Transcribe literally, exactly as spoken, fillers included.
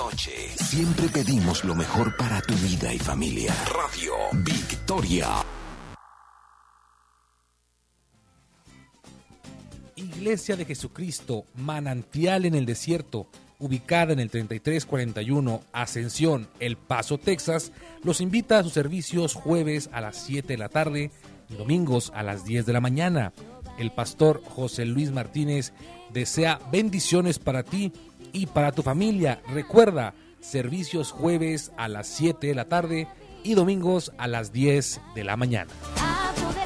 noche. Siempre pedimos lo mejor para tu vida y familia. Radio Victoria. Iglesia de Jesucristo, Manantial en el Desierto, ubicada en el treinta y tres cuarenta y uno Ascensión, El Paso, Texas, los invita a sus servicios jueves a las siete de la tarde y domingos a las diez de la mañana. El pastor José Luis Martínez desea bendiciones para ti y para tu familia. Recuerda, servicios jueves a las siete de la tarde y domingos a las diez de la mañana.